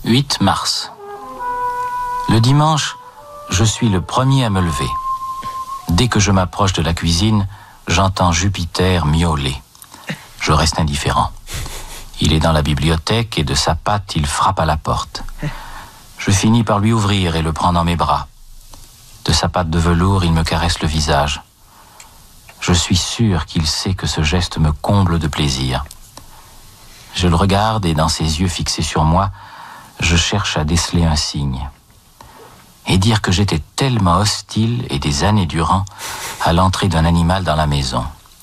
8 mars. Le dimanche, je suis le premier à me lever. Dès que je m'approche de la cuisine, j'entends Jupiter miauler. Je reste indifférent. Il est dans la bibliothèque et de sa patte, il frappe à la porte. Je finis par lui ouvrir et le prendre dans mes bras. De sa patte de velours, il me caresse le visage. Je suis sûr qu'il sait que ce geste me comble de plaisir. Je le regarde et dans ses yeux fixés sur moi, je cherche à déceler un signe. Et dire que j'étais tellement hostile et des années durant à l'entrée d'un animal dans la maison.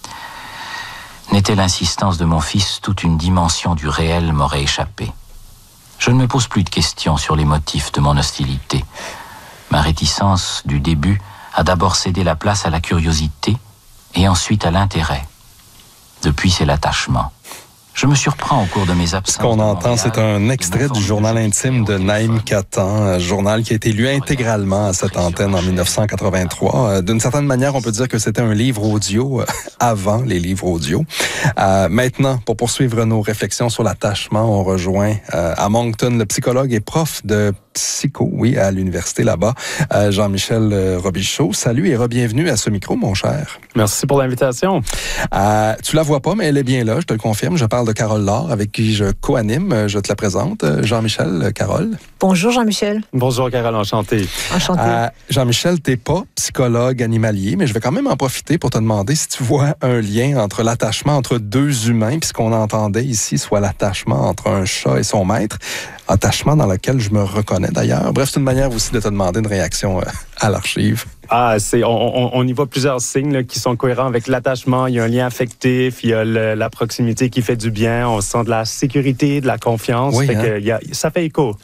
N'était l'insistance de mon fils toute une dimension du réel m'aurait échappé. Je ne me pose plus de questions sur les motifs de mon hostilité. Ma réticence du début a d'abord cédé la place à la curiosité et ensuite à l'intérêt. Depuis, c'est l'attachement. Je me surprends au cours de mes absences. Ce qu'on entend, c'est un extrait du journal intime de Naïm Katan, un journal qui a été lu intégralement à cette antenne en 1983. D'une certaine manière, on peut dire que c'était un livre audio avant les livres audio. Maintenant, pour poursuivre nos réflexions sur l'attachement, on rejoint à Moncton le psychologue et prof de psycho, à l'université là-bas, Jean-Michel Robichaud. Salut et re-bienvenue à ce micro, mon cher. Merci pour l'invitation. Tu la vois pas, mais elle est bien là, je te le confirme. Je parle de Carole Laure, avec qui je co-anime. Je te la présente. Jean-Michel, Carole. Bonjour, Jean-Michel. Bonjour, Carole, enchanté. Enchanté. Jean-Michel, t'es pas psychologue animalier, mais je vais quand même en profiter pour te demander si tu vois un lien entre l'attachement entre deux humains, puis ce qu'on entendait ici, soit l'attachement entre un chat et son maître. Attachement dans lequel je me reconnais d'ailleurs. Bref, c'est une manière aussi de te demander une réaction à l'archive. On y voit plusieurs signes là, qui sont cohérents avec l'attachement. Il y a un lien affectif, il y a la proximité qui fait du bien, on sent de la sécurité, de la confiance. Oui, ça fait écho.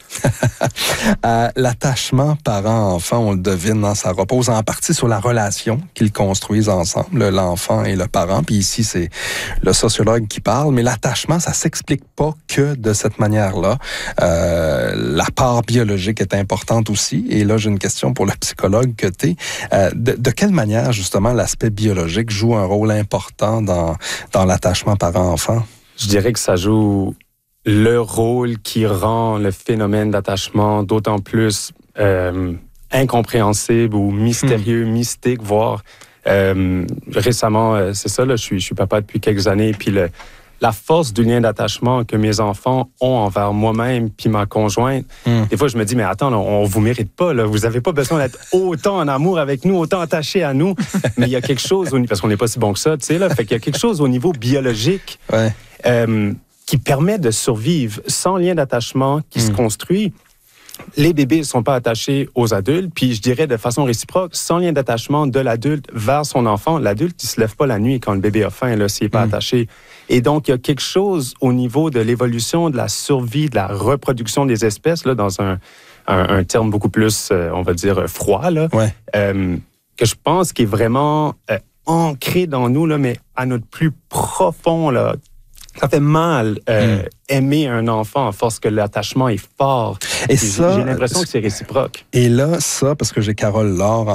L'attachement parent-enfant, on le devine, ça repose en partie sur la relation qu'ils construisent ensemble, l'enfant et le parent. Puis ici, c'est le sociologue qui parle. Mais l'attachement, ça s'explique pas que de cette manière-là. La part biologique est importante aussi. Et là, j'ai une question pour le psychologue que t'es. De quelle manière, justement, l'aspect biologique joue un rôle important dans l'attachement parent-enfant? Je dirais que ça joue le rôle qui rend le phénomène d'attachement d'autant plus incompréhensible ou mystérieux, mystique, voire récemment, c'est ça, là, je suis papa depuis quelques années, puis la force du lien d'attachement que mes enfants ont envers moi-même puis ma conjointe. Des fois, je me dis, mais attends, là, on vous mérite pas. Là. Vous avez pas besoin d'être autant en amour avec nous, autant attaché à nous. Mais il y a quelque chose, parce qu'on n'est pas si bon que ça, tu sais, là. Fait qu'il y a quelque chose au niveau biologique qui permet de survivre sans lien d'attachement qui se construit. Les bébés ne sont pas attachés aux adultes, puis je dirais de façon réciproque, sans lien d'attachement de l'adulte vers son enfant, l'adulte, il ne se lève pas la nuit quand le bébé a faim, là, s'il n'est pas attaché. Et donc, il y a quelque chose au niveau de l'évolution, de la survie, de la reproduction des espèces, là, dans un terme beaucoup plus, on va dire, froid, là, que je pense qui est vraiment ancré dans nous, là, mais à notre plus profond, là. Ça fait mal aimer un enfant à force que l'attachement est fort. Et ça, j'ai l'impression que c'est réciproque. Et là, ça, parce que j'ai Carole Laure